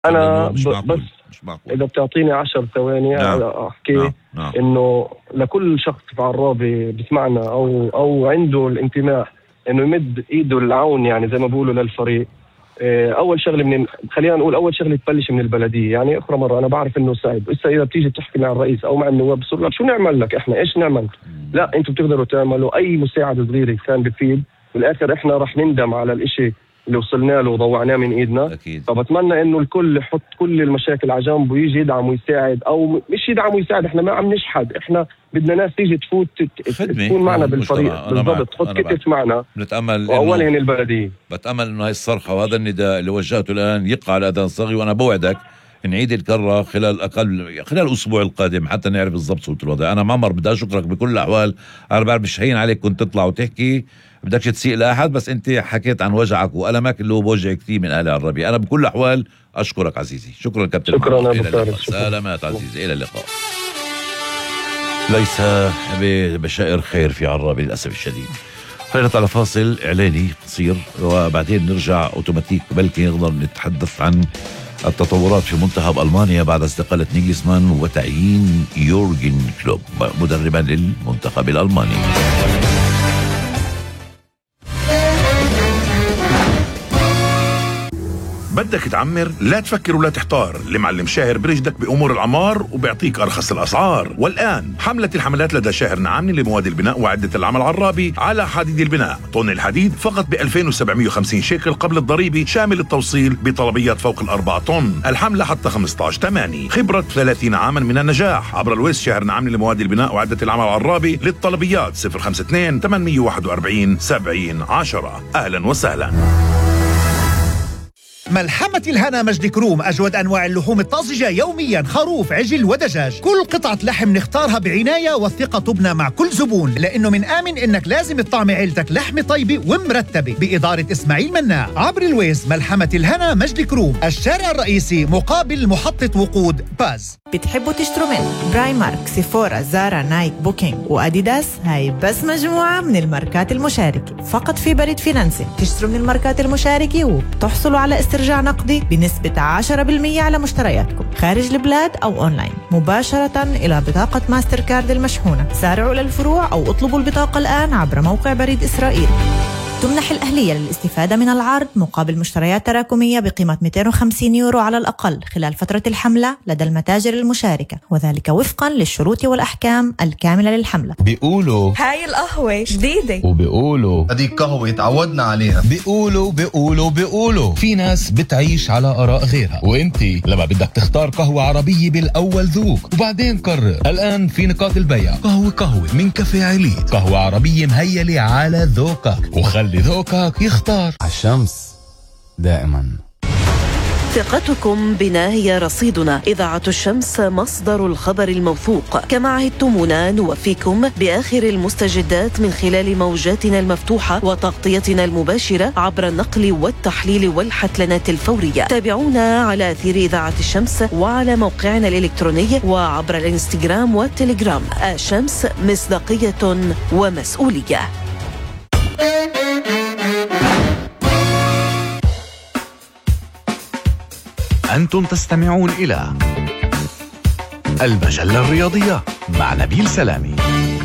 أنا مش معقول. بس مش معقول. إذا بتعطيني 10 ثواني أحكي إنه لكل شخص في عرابي بسمعنا أو عنده الانتماء إنه يمد إيده العون، يعني زي ما بقولوا للفريق. أول شغلة خلينا نقول أول شغلة تبلش من البلدية. يعني أخرى مرة أنا بعرف إنه صعب، إذا بتيجي تحكي مع الرئيس أو مع النواب بصير لك شو نعمل لك إحنا، إيش نعمل؟ لا، أنتوا بتقدروا تعملوا أي مساعدة صغيرة كان بفيد. بالآخر إحنا رح نندم على الإشي اللي وصلنا له وضوعناه من ايدنا. أكيد. فبتمنى انه الكل يحط كل المشاكل على جنب ويجي يدعم ويساعد، او مش يدعم ويساعد، احنا ما عم نشحد، احنا بدنا ناس تيجي تفوت تكون معنا بالفريق بالضبط، تحط كتف معنا. بنتأمل واولا البلدية. بتأمل انه هاي الصرخة وهذا النداء اللي وجهته الان يقع على اذان صاغي، وانا بوعدك نعيد الكرة خلال الأسبوع القادم حتى نعرف بالضبط صورة الوضع. أنا معمر بدي أشكرك بكل الأحوال. أنا بعرف مش هين عليك كنت تطلع وتحكي، بدكش تسيء لأحد، بس أنت حكيت عن وجعك وألمك اللي هو بوجع كثير من أهل عرابي. أنا بكل الأحوال أشكرك عزيزي. شكرا كابتن. شكرا أبو فارس. سلامات عزيزي، إلى اللقاء. ليس ببشائر خير في عرابي للأسف الشديد. خلينا على فاصل إعلاني قصير وبعدين نرجع أوتوماتيك، بلكي نقدر نتحدث عن التطورات في منتخب ألمانيا بعد استقالة نيجلسمان وتعيين يورجن كلوب مدربا للمنتخب الألماني. بدك تعمر؟ لا تفكر ولا تحتار، لمعلم شاهر برشدك بأمور العمار وبيعطيك أرخص الأسعار. والآن حملة الحملات لدى شاهر نعامني لمواد البناء وعدة العمل عرابي على حديد البناء. طن الحديد فقط ب2750 شيكل قبل الضريبة، شامل التوصيل بطلبيات فوق ال4 طن. الحملة حتى 15/8. خبرة 30 عاما من النجاح. عبر الويس شاهر نعامني لمواد البناء وعدة العمل عرابي. للطلبيات 052 841 7010. أهلا وسهلا. ملحمة الهنا مجد كروم، أجود أنواع اللحوم الطازجة يوميا، خروف، عجل ودجاج. كل قطعة لحم نختارها بعناية، والثقة تبنى مع كل زبون، لأنه من آمن إنك لازم تطعمي عيلتك لحمة طيبة ومرتبة. بإدارة إسماعيل مناع. عبر الويز ملحمة الهنا مجد كروم، الشارع الرئيسي مقابل محطة وقود باز. بتحبوا تشتروا من برايمارك، سيفورا، زارا، نايك، بوكينج وأديداس؟ هاي بس مجموعة من الماركات المشاركة فقط في بريد فينانسي. تشتروا من الماركات المشاركة وبتحصلوا على استرجاع نقدي بنسبة 10% على مشترياتكم خارج البلاد أو أونلاين مباشرة إلى بطاقة ماستر كارد المشحونة. سارعوا للفروع أو اطلبوا البطاقة الآن عبر موقع بريد إسرائيل. تمنح الأهلية للاستفادة من العرض مقابل مشتريات تراكمية بقيمة 250 يورو على الأقل خلال فترة الحملة لدى المتاجر المشاركة، وذلك وفقا للشروط والأحكام الكاملة للحملة. بيقولوا هاي القهوة جديدة، وبيقولوا هذيك قهوة تعودنا عليها. بيقولوا في ناس بتعيش على آراء غيرها، وانتي لما بدك تختار قهوة عربية بالأول ذوق وبعدين قرر. الآن في نقاط البيع قهوة من كافيه عليت، قهوة عربية مهيلة على ذوقك، وخلي ذوقك يختار. الشمس دائما. ثقتكم بنا هي رصيدنا. إذاعة الشمس مصدر الخبر الموثوق. كما عهدتمونا نوفيكم بآخر المستجدات من خلال موجاتنا المفتوحة وتغطيتنا المباشرة عبر النقل والتحليل والحتلنات الفورية. تابعونا على أثير إذاعة الشمس وعلى موقعنا الإلكتروني وعبر الإنستغرام والتليجرام. الشمس مصداقية ومسؤولية. أنتم تستمعون إلى المجلة الرياضية مع نبيل سلامي.